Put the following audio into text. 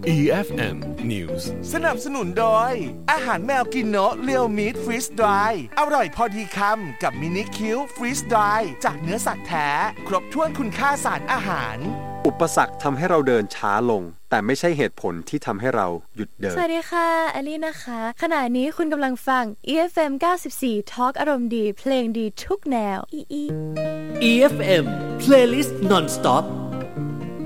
EFM News สนับสนุนโดยอาหารแมวกินโนะเรียวมีทฟรีสดรายอร่อยพอดีคำกับมินิคิวฟรีสดรายจากเนื้อสัตว์แท้ครบถ้วนคุณค่าสารอาหารอุปสรรคทำให้เราเดินช้าลงแต่ไม่ใช่เหตุผลที่ทำให้เราหยุดเดินสวัสดีค่ะอลี่นะคะขณะนี้คุณกำลังฟัง EFM 94 Talk อารมณ์ดีเพลงดีทุกแนว EFM Playlist Non-Stop